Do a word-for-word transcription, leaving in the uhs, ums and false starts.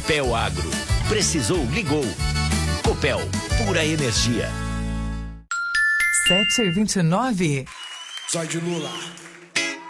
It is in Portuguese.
Copel Agro. Precisou, ligou. Copel, pura energia. sete e vinte e nove. Zóio de Lula.